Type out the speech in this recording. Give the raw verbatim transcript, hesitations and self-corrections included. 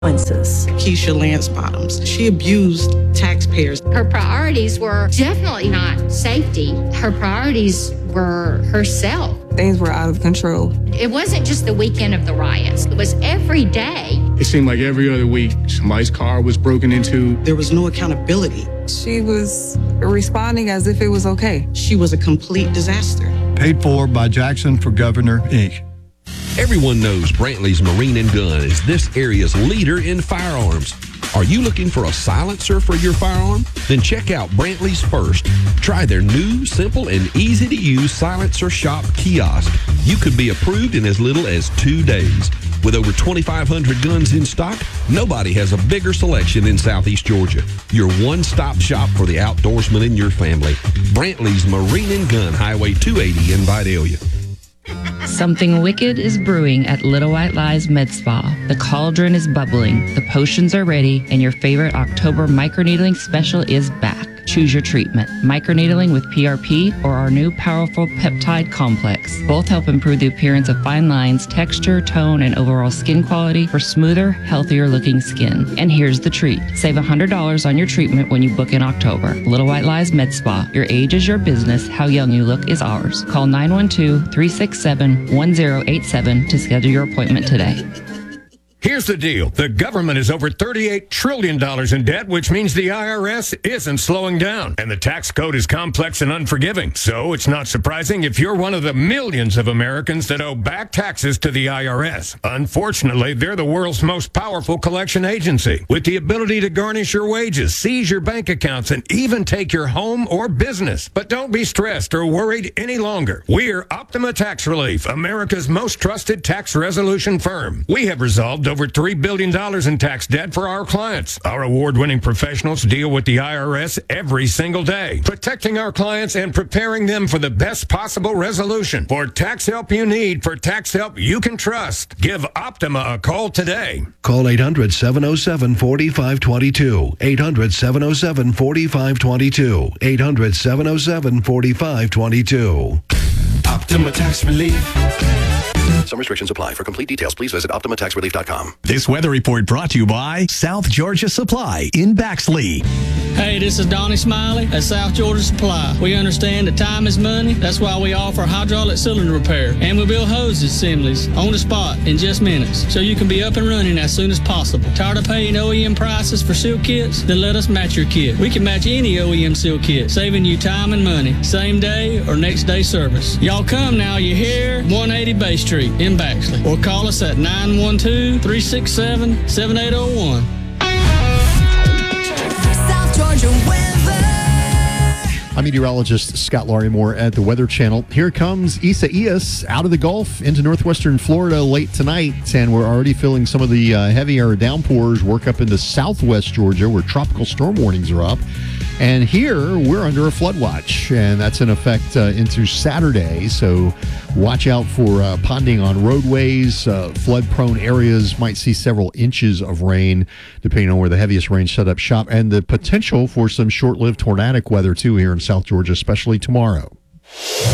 consequences. Keisha Lance Bottoms, she abused taxpayers. Her priorities were definitely not safety. Her priorities were herself. Things were out of control. It wasn't just the weekend of the riots. It was every day. It seemed like every other week, somebody's car was broken into. There was no accountability. She was responding as if it was okay. She was a complete disaster. Paid for by Jackson for Governor, Incorporated. Everyone knows Brantley's Marine and Gun is this area's leader in firearms. Are you looking for a silencer for your firearm? Then check out Brantley's First. Try their new, simple, and easy-to-use silencer shop kiosk. You could be approved in as little as two days. With over twenty-five hundred guns in stock, nobody has a bigger selection in Southeast Georgia. Your one-stop shop for the outdoorsman in your family. Brantley's Marine and Gun, Highway two eighty in Vidalia. Something wicked is brewing at Little White Lies Med Spa. The cauldron is bubbling, the potions are ready, and your favorite October microneedling special is back. Choose your treatment, microneedling with P R P or our new powerful peptide complex. Both help improve the appearance of fine lines, texture, tone, and overall skin quality for smoother, healthier looking skin. And here's the treat. Save one hundred dollars on your treatment when you book in October. Little White Lies Med Spa. Your age is your business. How young you look is ours. Call nine one two, three six seven, one zero eight seven to schedule your appointment today. Here's the deal. The government is over thirty-eight trillion dollars in debt, which means the I R S isn't slowing down. And the tax code is complex and unforgiving. So it's not surprising if you're one of the millions of Americans that owe back taxes to the I R S. Unfortunately, they're the world's most powerful collection agency, with the ability to garnish your wages, seize your bank accounts, and even take your home or business. But don't be stressed or worried any longer. We're Optima Tax Relief, America's most trusted tax resolution firm. We have resolved over three billion dollars in tax debt for our clients. Our award-winning professionals deal with the I R S every single day, protecting our clients and preparing them for the best possible resolution. For tax help you need, for tax help you can trust, give Optima a call today. Call eight hundred, seven oh seven, four five two two. eight hundred, seven oh seven, four five two two. eight hundred, seven oh seven, four five two two. Optima Tax Relief. Some restrictions apply. For complete details, please visit optima tax relief dot com. This weather report brought to you by South Georgia Supply in Baxley. Hey, this is Donnie Smiley at South Georgia Supply. We understand that time is money. That's why we offer hydraulic cylinder repair. And we build hose assemblies on the spot in just minutes, so you can be up and running as soon as possible. Tired of paying O E M prices for seal kits? Then let us match your kit. We can match any O E M seal kit, saving you time and money. Same day or next day service. Y'all come now, you hear? one eighty Bay Street in Baxley. Or call us at nine one two, three six seven, seven eight zero one. South Georgia weather. I'm meteorologist Scott Larimore at the Weather Channel. Here comes Isaias out of the Gulf into northwestern Florida late tonight, and we're already feeling some of the uh, heavier downpours work up into southwest Georgia where tropical storm warnings are up. And here, we're under a flood watch, and that's in effect uh, into Saturday. So watch out for uh, ponding on roadways. Uh, flood-prone areas might see several inches of rain, depending on where the heaviest rain set up shop, and the potential for some short-lived tornadic weather, too, here in South Georgia, especially tomorrow.